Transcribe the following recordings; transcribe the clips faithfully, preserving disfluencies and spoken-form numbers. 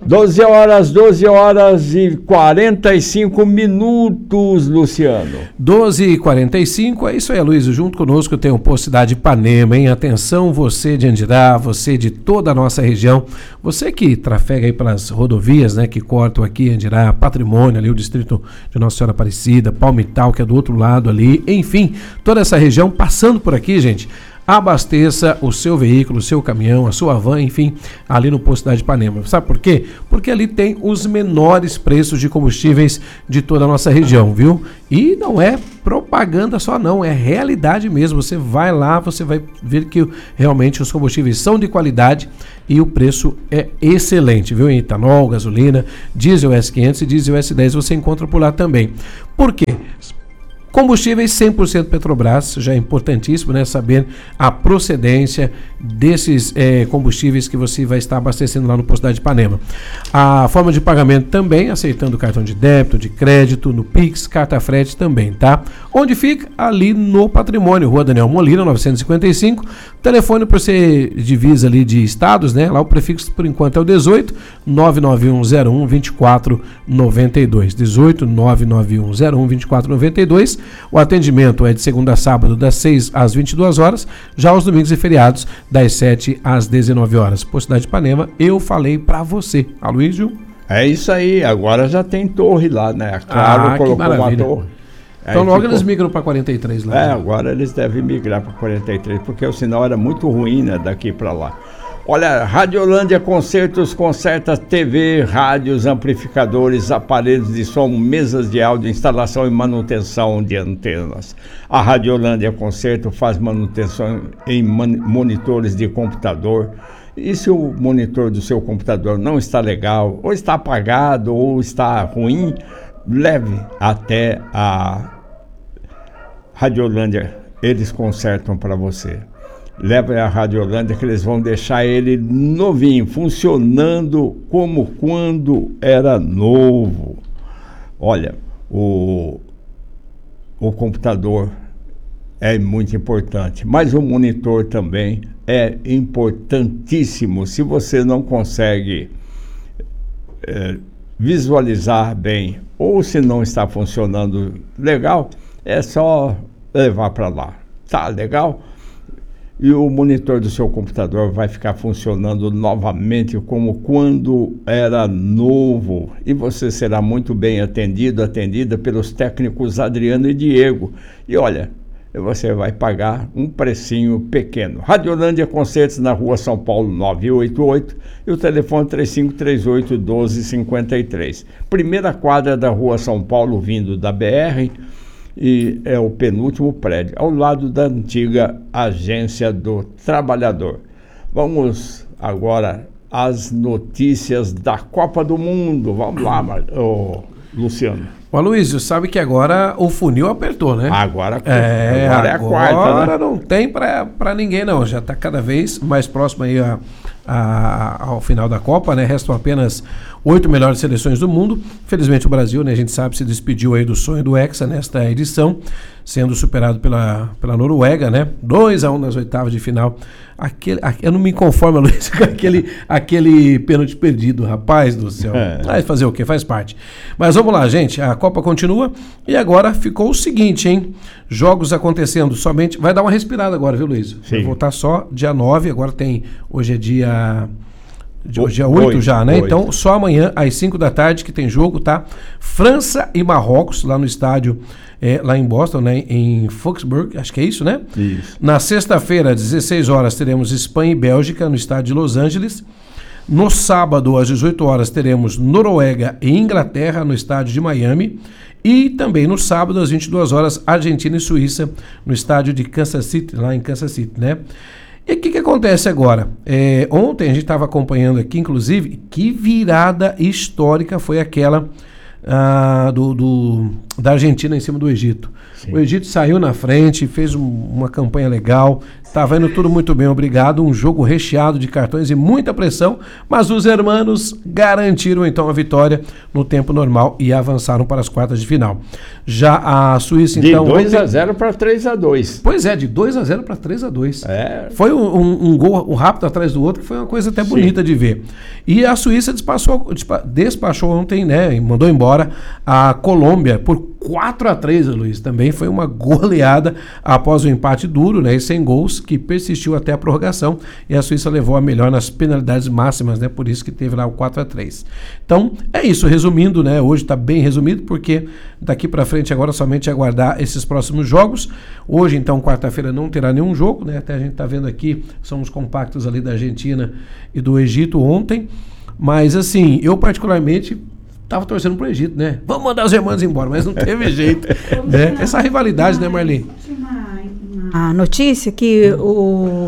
doze horas, doze horas e quarenta e cinco minutos, Luciano. doze e quarenta e cinco, é isso aí, Luiz. Junto conosco tem o Posto Cidade Ipanema, hein? Atenção, você de Andirá, você de toda a nossa região, você que trafega aí pelas rodovias, né, que cortam aqui Andirá, Patrimônio, ali o distrito de Nossa Senhora Aparecida, Palmital, que é do outro lado ali, enfim, toda essa região passando por aqui, gente. Abasteça o seu veículo, o seu caminhão, a sua van, enfim, ali no Posto Cidade Ipanema. Sabe por quê? Porque ali tem os menores preços de combustíveis de toda a nossa região, viu? E não é propaganda só não, é realidade mesmo. Você vai lá, você vai ver que realmente os combustíveis são de qualidade e o preço é excelente, viu? Em etanol, gasolina, diesel S quinhentos e diesel S dez você encontra por lá também. Por quê? Combustíveis cem por cento Petrobras, já é importantíssimo, né, saber a procedência desses é, combustíveis que você vai estar abastecendo lá no Posto Cidade Ipanema. A forma de pagamento também, aceitando cartão de débito, de crédito, no Pix, carta frete também, tá? Onde fica? Ali no Patrimônio, Rua Daniel Molina, novecentos e cinquenta e cinco. Telefone por ser divisa ali de estados, né? Lá o prefixo por enquanto é o dezoito, nove nove um zero um, vinte e quatro noventa e dois. dezoito, nove nove um zero um, vinte e quatro noventa e dois. O atendimento é de segunda a sábado, das seis às vinte e duas horas, já os domingos e feriados, das sete às dezenove horas. Posto Cidade Ipanema, eu falei pra você. Aloysio? É isso aí, agora já tem torre lá, né? Claro, ah, colocou uma torre. Então aí logo ficou... eles migram para quarenta e três lá. É, né? agora eles devem migrar para quarenta e três, porque o sinal era muito ruim, né, daqui para lá. Olha, Radiolândia Concertos conserta T V, rádios, amplificadores, aparelhos de som, mesas de áudio, instalação e manutenção de antenas. A Radiolândia Concerto faz manutenção em man- monitores de computador. E se o monitor do seu computador não está legal, ou está apagado, ou está ruim, leve até a Radiolândia, eles consertam para você. Leve a Radiolândia que eles vão deixar ele novinho, funcionando como quando era novo. Olha, o, o computador é muito importante, mas o monitor também é importantíssimo. Se você não consegue é, visualizar bem, ou se não está funcionando legal, é só levar para lá. Tá legal? E o monitor do seu computador vai ficar funcionando novamente como quando era novo. E você será muito bem atendido, atendida pelos técnicos Adriano e Diego. E olha, você vai pagar um precinho pequeno. Radiolândia Concertos na Rua São Paulo novecentos e oitenta e oito e o telefone três cinco três oito, um dois cinco três. Primeira quadra da Rua São Paulo, vindo da B R, e é o penúltimo prédio, ao lado da antiga Agência do Trabalhador. Vamos agora às notícias da Copa do Mundo. Vamos lá, oh, Luciano. Ô, Aloysio, sabe que agora o funil apertou, né? Agora, é, agora é a quarta, né? Agora não tem pra, pra ninguém, não. Já tá cada vez mais próximo aí a, a, ao final da Copa, né? Restam apenas oito melhores seleções do mundo. Felizmente o Brasil, né? A gente sabe, se despediu aí do sonho do Hexa nesta edição, sendo superado pela, pela Noruega, né? dois a um nas oitavas de final. Aquele, eu não me conformo, Luiz, com aquele, aquele pênalti perdido, rapaz do céu. É. Vai fazer o quê? Faz parte. Mas vamos lá, gente. A Copa continua e agora ficou o seguinte, hein? Jogos acontecendo somente... Vai dar uma respirada agora, viu, Luiz? Vai voltar só dia nove, agora tem... Hoje é dia... Hoje é oito já, né? oito. Então, só amanhã, às cinco da tarde, que tem jogo, tá? França e Marrocos, lá no estádio, é, lá em Boston, né? Em Foxburg, acho que é isso, né? Isso. Na sexta-feira, às dezesseis horas, teremos Espanha e Bélgica, no estádio de Los Angeles. No sábado, às dezoito horas, teremos Noruega e Inglaterra, no estádio de Miami. E também no sábado, às vinte e duas horas, Argentina e Suíça, no estádio de Kansas City, lá em Kansas City, né? E o que, que acontece agora? É, ontem a gente estava acompanhando aqui, inclusive, que virada histórica foi aquela ah, do, do, da Argentina em cima do Egito. Sim. O Egito saiu na frente, fez um, uma campanha legal, estava indo tudo muito bem, obrigado. Um jogo recheado de cartões e muita pressão, mas os hermanos garantiram então a vitória no tempo normal e avançaram para as quartas de final. Já a Suíça, então... De dois a zero para três a dois. Pois é, de dois a zero para três a dois. É. Foi um, um, um gol um rápido atrás do outro, que foi uma coisa até bonita Sim. de ver. E a Suíça despachou, despachou ontem, né, e mandou embora a Colômbia por quatro a três, Luiz. Também foi uma goleada após o empate duro, né, e sem gols, que persistiu até a prorrogação, e a Suíça levou a melhor nas penalidades máximas, né, por isso que teve lá o quatro a três. Então, é isso, resumindo, né, hoje está bem resumido, porque daqui para frente agora somente aguardar esses próximos jogos. Hoje, então, quarta-feira não terá nenhum jogo, né, até a gente está vendo aqui, são os compactos ali da Argentina e do Egito ontem, mas assim, eu particularmente estava torcendo pro Egito, né? Vamos mandar os irmãos embora, mas não teve jeito. Né? Essa rivalidade, né, Marli? A notícia que o,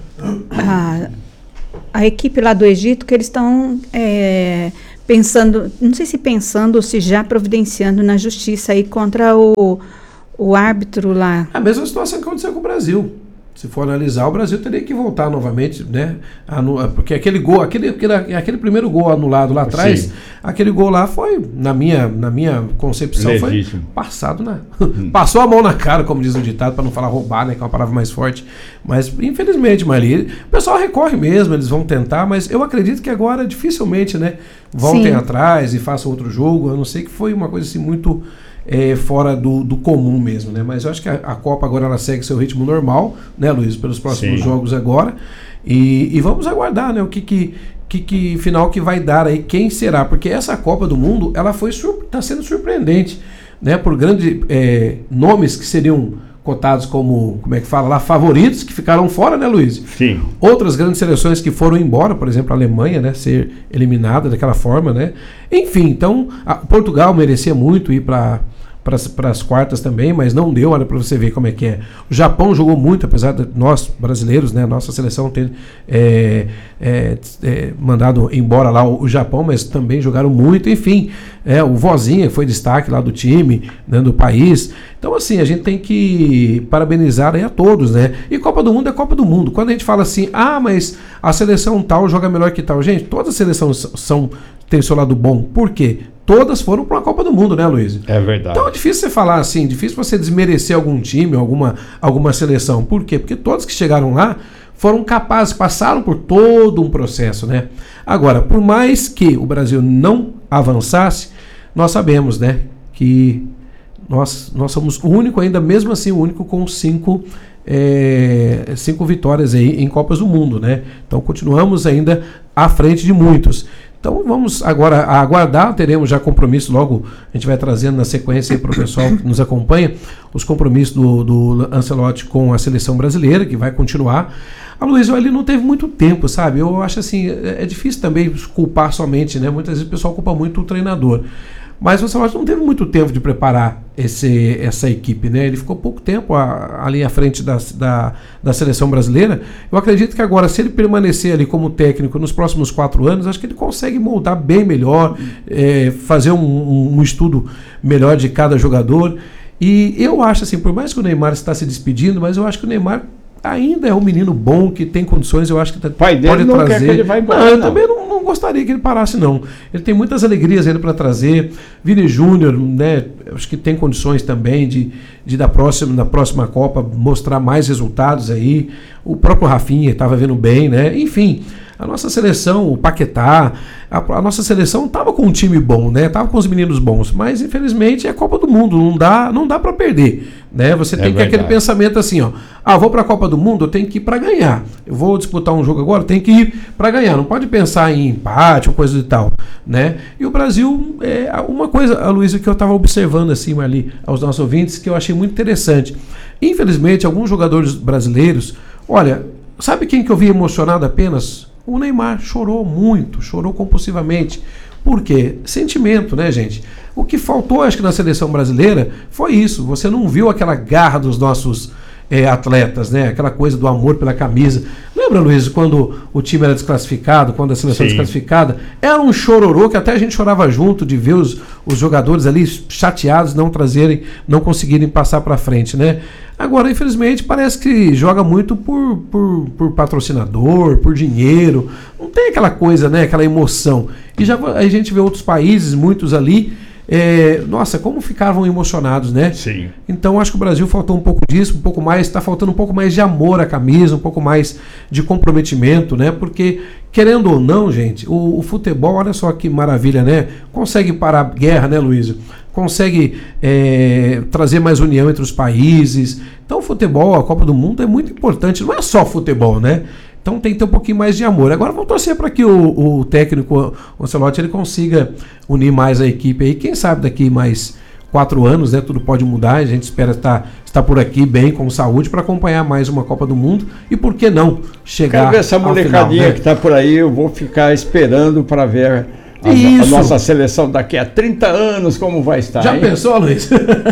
a, a equipe lá do Egito, que eles estão é, pensando, não sei se pensando ou se já providenciando na justiça aí contra o, o árbitro lá. A mesma situação que aconteceu com o Brasil. Se for analisar, o Brasil teria que voltar novamente, né? Anu- porque aquele gol, aquele, aquele, aquele primeiro gol anulado lá atrás, Sim. aquele gol lá foi, na minha, na minha concepção, Legítimo. foi passado na. Hum. Passou a mão na cara, como diz o ditado, para não falar roubar, né? Que é uma palavra mais forte. Mas, infelizmente, Marli, o pessoal recorre mesmo, eles vão tentar, mas eu acredito que agora dificilmente, né? Voltem Sim. atrás e façam outro jogo. Eu não sei que foi uma coisa assim muito. É, fora do, do comum mesmo, né? Mas eu acho que a, a Copa agora ela segue seu ritmo normal, né, Luiz? Pelos próximos Sim. jogos agora. E, e vamos aguardar, né? O que, que, que, que final que vai dar aí, quem será? Porque essa Copa do Mundo, ela foi está sendo surpreendente, né? Por grandes é, nomes que seriam cotados como, como é que fala lá, favoritos, que ficaram fora, né, Luiz? Sim. Outras grandes seleções que foram embora, por exemplo, a Alemanha, né, ser eliminada daquela forma, né? Enfim, então, a, Portugal merecia muito ir para para as quartas também, mas não deu, olha para você ver como é que é. O Japão jogou muito, apesar de nós brasileiros, né, nossa seleção ter é, é, é, mandado embora lá o, o Japão, mas também jogaram muito, enfim, é, o Vozinha foi destaque lá do time, né, do país. Então assim, a gente tem que parabenizar aí a todos, né? E Copa do Mundo é Copa do Mundo. Quando a gente fala assim, ah, mas a seleção tal joga melhor que tal, gente, todas as seleções são, tem seu lado bom. Por quê? Todas foram para a Copa do Mundo, né, Luiz? É verdade. Então é difícil você falar assim, difícil você desmerecer algum time, alguma, alguma seleção. Por quê? Porque todos que chegaram lá foram capazes, passaram por todo um processo, né? Agora, por mais que o Brasil não avançasse, nós sabemos, né, que nós, nós somos o único ainda, mesmo assim, o único com cinco, é, cinco vitórias aí em Copas do Mundo, né? Então continuamos ainda à frente de muitos. Então vamos agora aguardar, teremos já compromissos, logo a gente vai trazendo na sequência para o pessoal que nos acompanha, os compromissos do, do Ancelotti com a seleção brasileira, que vai continuar. A Luísa, ele não teve muito tempo, sabe? Eu acho assim, é, é difícil também culpar somente, né? Muitas vezes o pessoal culpa muito o treinador. Mas o Ancelotti não teve muito tempo de preparar esse, essa equipe, né? Ele ficou pouco tempo a, ali à frente da, da, da seleção brasileira. Eu acredito que agora, se ele permanecer ali como técnico nos próximos quatro anos, acho que ele consegue moldar bem melhor, é, fazer um, um estudo melhor de cada jogador. E eu acho assim, por mais que o Neymar está se despedindo, mas eu acho que o Neymar ainda é um menino bom, que tem condições, eu acho que pai dele pode não trazer. Quer que ele vai embora, não, eu não. também não, não gostaria que ele parasse, não. Ele tem muitas alegrias ainda para trazer. Vini Júnior, né, acho que tem condições também de, de da próxima, na próxima Copa mostrar mais resultados aí. O próprio Rafinha estava vendo bem, né? Enfim, a nossa seleção, o Paquetá, a, a nossa seleção estava com um time bom, né? Tava com os meninos bons, mas infelizmente é a Copa do Mundo, não dá, não dá para perder, né? Você tem é que ter aquele pensamento assim, ó, ah, vou para a Copa do Mundo, eu tenho que ir para ganhar. Eu vou disputar um jogo agora, eu tenho que ir para ganhar. Não pode pensar em empate ou coisa e tal, né? E o Brasil, é uma coisa, a Luísa, que eu estava observando assim ali aos nossos ouvintes, que eu achei muito interessante. Infelizmente, alguns jogadores brasileiros, olha, sabe quem que eu vi emocionado apenas? O Neymar chorou muito, chorou compulsivamente. Por quê? Sentimento, né, gente? O que faltou, acho que na seleção brasileira, foi isso. Você não viu aquela garra dos nossos é, atletas, né? Aquela coisa do amor pela camisa. Lembra, Luiz, quando o time era desclassificado, quando a seleção Sim. desclassificada? Era um chororô que até a gente chorava junto de ver os, os jogadores ali chateados, não trazerem, não conseguirem passar para frente, né? Agora, infelizmente, parece que joga muito por, por, por patrocinador, por dinheiro. Não tem aquela coisa, né? Aquela emoção. E já a gente vê outros países, muitos ali, é, nossa, como ficavam emocionados, né? Sim. Então acho que o Brasil faltou um pouco disso, um pouco mais, está faltando um pouco mais de amor à camisa, um pouco mais de comprometimento, né? Porque, querendo ou não, gente, o, o futebol, olha só que maravilha, né? Consegue parar a guerra, né, Luiz? Consegue é, trazer mais união entre os países. Então o futebol, a Copa do Mundo é muito importante, não é só futebol, né? Então tem que ter um pouquinho mais de amor. Agora vamos torcer para que o, o técnico, o Ancelotti, ele consiga unir mais a equipe aí. Quem sabe daqui mais quatro anos, né? Tudo pode mudar. A gente espera estar, estar por aqui bem, com saúde, para acompanhar mais uma Copa do Mundo. E por que não chegar Quero ver essa ao molecadinha final, né? que está por aí, eu vou ficar esperando para ver a, a nossa seleção daqui a trinta anos, como vai estar. Já hein? pensou, Luiz?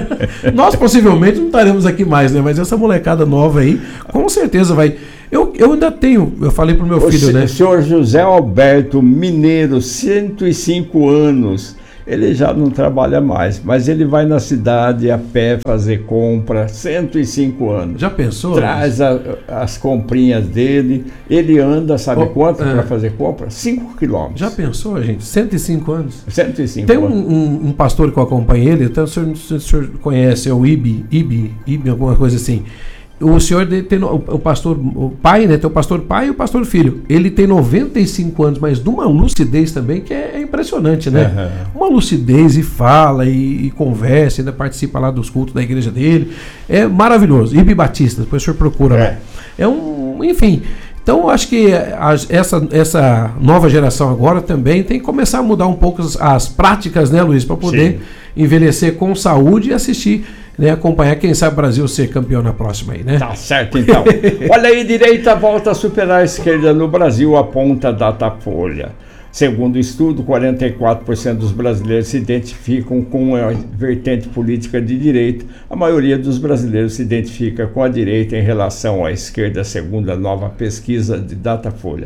Nós possivelmente não estaremos aqui mais, né? Mas essa molecada nova aí, com certeza vai... Eu, eu ainda tenho, eu falei pro meu O filho, se- né? O senhor José Alberto Mineiro, cento e cinco anos, ele já não trabalha mais, mas ele vai na cidade a pé fazer compra, cento e cinco anos. Já pensou? Traz a- as comprinhas dele, ele anda, sabe Oh, quanto é. para fazer compra? cinco quilômetros. Já pensou, gente? cento e cinco anos. cento e cinco Tem um, anos. um- um pastor que eu acompanho ele, até o senhor, o senhor- o senhor conhece, é o Ibi, Ibi, Ibi, alguma coisa assim. O senhor de- tem no- o pastor, o pai, né? Tem o pastor pai e o pastor filho. Ele tem noventa e cinco anos, mas de uma lucidez também que é, é impressionante, né? Aham. Uma lucidez e fala e, e conversa, ainda participa lá dos cultos da igreja dele. É maravilhoso. Ibi Batista, depois o senhor procura É. lá. É um, enfim. Então, eu acho que a- essa, essa nova geração agora também tem que começar a mudar um pouco as, as práticas, né, Luiz? Para poder Sim. envelhecer com saúde e assistir, né, acompanhar, quem sabe o Brasil ser campeão na próxima aí, né? Tá certo, então. Olha aí, direita volta a superar a esquerda no Brasil, aponta a Datafolha. Segundo o estudo, quarenta e quatro por cento dos brasileiros se identificam com a vertente política de direita. A maioria dos brasileiros se identifica com a direita em relação à esquerda, segundo a nova pesquisa de Datafolha.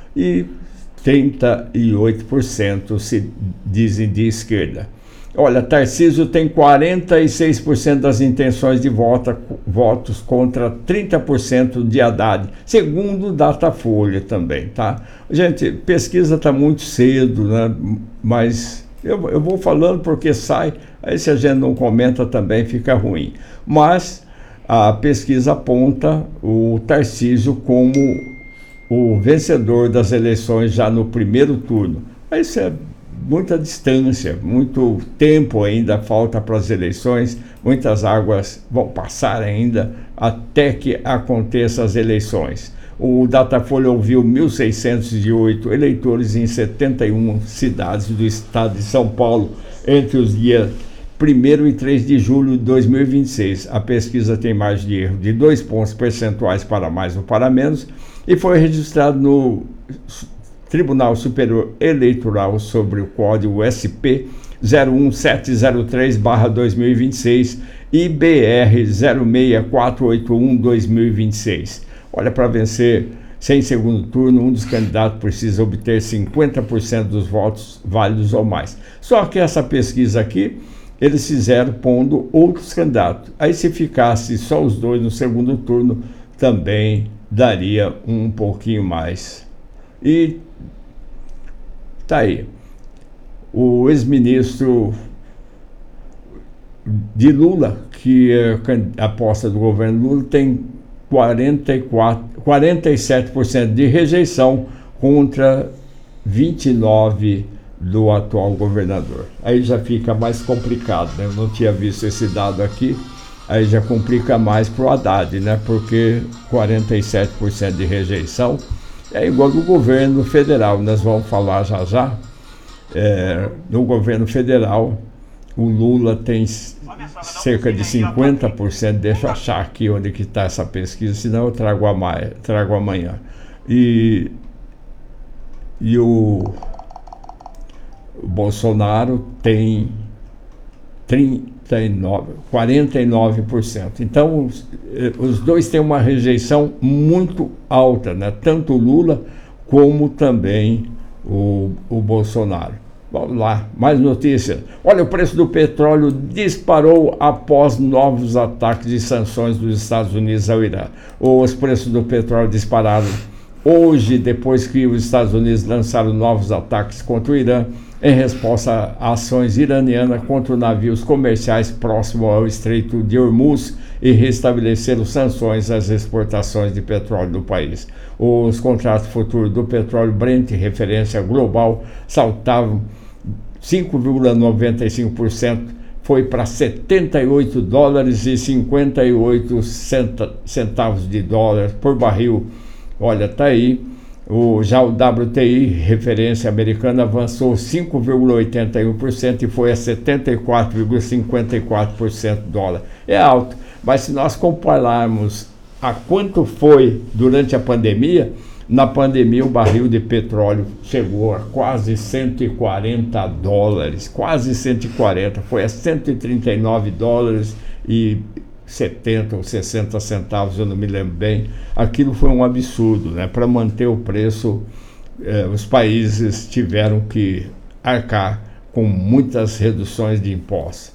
E trinta e oito por cento se dizem de esquerda. Olha, Tarcísio tem quarenta e seis por cento das intenções de vota, votos contra trinta por cento de Haddad, segundo Datafolha também, tá? Gente, pesquisa está muito cedo, né? Mas eu, eu vou falando porque sai, aí se a gente não comenta também fica ruim. Mas a pesquisa aponta o Tarcísio como o vencedor das eleições já no primeiro turno. Isso é muita distância, muito tempo ainda falta para as eleições, muitas águas vão passar ainda até que aconteçam as eleições. O Datafolha ouviu mil seiscentos e oito eleitores em setenta e uma cidades do estado de São Paulo entre os dias primeiro e três de julho de dois mil e vinte e seis. A pesquisa tem margem de erro de dois pontos percentuais para mais ou para menos e foi registrado no Tribunal Superior Eleitoral sobre o código S P zero um sete zero três barra dois mil e vinte e seis e B R zero seis quatro oito um barra dois mil e vinte e seis. Olha, para vencer sem segundo turno, um dos candidatos precisa obter cinquenta por cento dos votos válidos ou mais. Só que essa pesquisa aqui, eles fizeram pondo outros candidatos. Aí se ficasse só os dois no segundo turno, também daria um pouquinho mais. E tá aí. O ex-ministro de Lula, que é a aposta do governo Lula, tem quarenta e quatro, quarenta e sete por cento de rejeição contra vinte e nove por cento do atual governador. Aí já fica mais complicado, né? Eu não tinha visto esse dado aqui, aí já complica mais para o Haddad, né? Porque quarenta e sete por cento de rejeição é igual do governo federal, nós vamos falar já já. É, no governo federal, o Lula tem cerca de cinquenta por cento, deixa eu achar aqui onde que está essa pesquisa, senão eu trago, ama- trago amanhã. E, e o, o Bolsonaro tem quarenta e nove por cento. Então, os, os dois têm uma rejeição muito alta, né? Tanto o Lula como também o, o Bolsonaro. Vamos lá, mais notícias. Olha, o preço do petróleo disparou após novos ataques e sanções dos Estados Unidos ao Irã. Os preços do petróleo dispararam hoje, depois que os Estados Unidos lançaram novos ataques contra o Irã, em resposta a ações iranianas contra navios comerciais próximos ao Estreito de Hormuz e restabeleceram sanções às exportações de petróleo do país. Os contratos futuros do petróleo Brent, referência global, saltavam cinco vírgula noventa e cinco por cento, foi para setenta e oito dólares e cinquenta e oito centavos de dólar por barril. Olha, tá aí. O, já o W T I, referência americana, avançou cinco vírgula oitenta e um por cento e foi a setenta e quatro vírgula cinquenta e quatro por cento do dólar. É alto, mas se nós compararmos a quanto foi durante a pandemia, na pandemia o barril de petróleo chegou a quase cento e quarenta dólares, quase cento e quarenta, foi a cento e trinta e nove dólares e setenta ou sessenta centavos, eu não me lembro bem. Aquilo foi um absurdo, né? Para manter o preço, eh, os países tiveram que arcar com muitas reduções de impostos.